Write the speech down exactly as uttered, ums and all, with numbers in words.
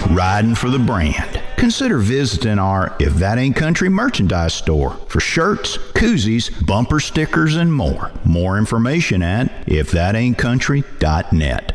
riding for the brand. Consider visiting our If That Ain't Country merchandise store for shirts, koozies, bumper stickers, and more. More information at if that ain't country dot net.